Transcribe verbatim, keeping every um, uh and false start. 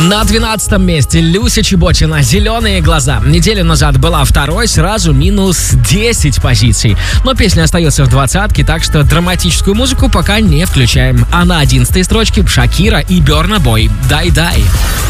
На двенадцатом месте Люся Чеботина «Зеленые глаза». Неделю назад была второй, сразу минус десять позиций. Но песня остается в двадцатке, так что драматическую музыку пока не включаем. А на одиннадцатой строчке Шакира и Берна Бой «Дай-дай».